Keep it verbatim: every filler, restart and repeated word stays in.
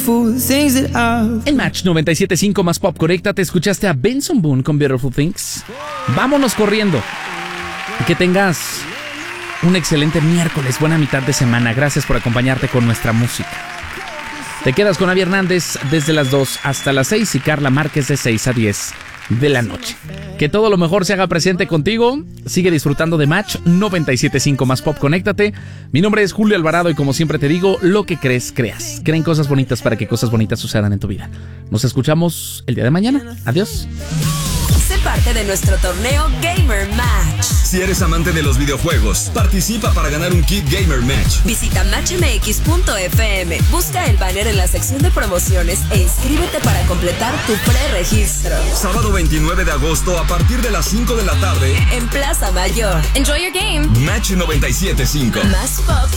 beautiful things that I've... En Match noventa y siete punto cinco más Pop Correcta te escuchaste a Benson Boone con Beautiful Things. Vámonos corriendo. Y que tengas un excelente miércoles, buena mitad de semana. Gracias por acompañarte con nuestra música. Te quedas con Avi Hernández desde las dos hasta las seis y Carla Márquez de seis a diez de la noche. Que todo lo mejor se haga presente contigo. Sigue disfrutando de Match noventa y siete punto cinco más Pop, conéctate. Mi nombre es Julio Alvarado y como siempre te digo, lo que crees, creas. Creen cosas bonitas para que cosas bonitas sucedan en tu vida. Nos escuchamos el día de mañana. Adiós. Sé parte de nuestro torneo Gamer Match. Si eres amante de los videojuegos, participa para ganar un kit Gamer Match. Visita match m x punto f m, busca el banner en la sección de promociones e inscríbete para completar tu preregistro. Sábado veintinueve de agosto a partir de las cinco de la tarde en Plaza Mayor. Enjoy your game. Match noventa y siete punto cinco. Más pop.